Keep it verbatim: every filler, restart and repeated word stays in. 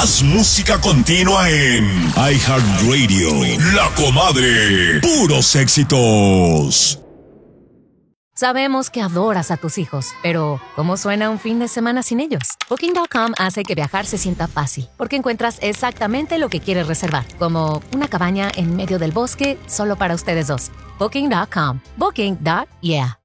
Más música continua en iHeartRadio. La Comadre. Puros éxitos. Sabemos que adoras a tus hijos, pero ¿cómo suena un fin de semana sin ellos? Booking punto com hace que viajar se sienta fácil, porque encuentras exactamente lo que quieres reservar, como una cabaña en medio del bosque solo para ustedes dos. Booking punto com. Booking. Yeah.